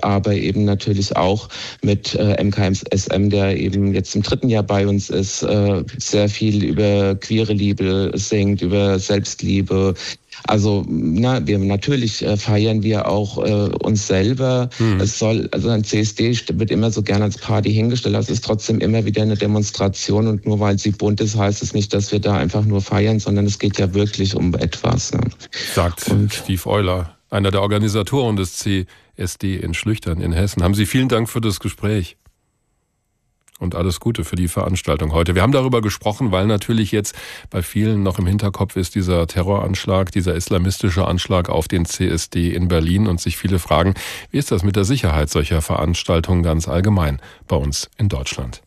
aber eben natürlich auch mit MKSM, der eben jetzt im 3. Jahr bei uns ist, sehr viel über queere Liebe singt, über Selbstliebe. Also natürlich feiern wir auch uns selber. Also ein CSD wird immer so gerne als Party hingestellt. Das ist trotzdem immer wieder eine Demonstration und nur weil sie bunt ist, heißt es nicht, dass wir da einfach nur feiern, sondern es geht ja wirklich um etwas. Ne? Sagt Steve Euler, einer der Organisatoren des CSD in Schlüchtern in Hessen. Haben Sie vielen Dank für das Gespräch. Und alles Gute für die Veranstaltung heute. Wir haben darüber gesprochen, weil natürlich jetzt bei vielen noch im Hinterkopf ist dieser Terroranschlag, dieser islamistische Anschlag auf den CSD in Berlin und sich viele fragen, wie ist das mit der Sicherheit solcher Veranstaltungen ganz allgemein bei uns in Deutschland?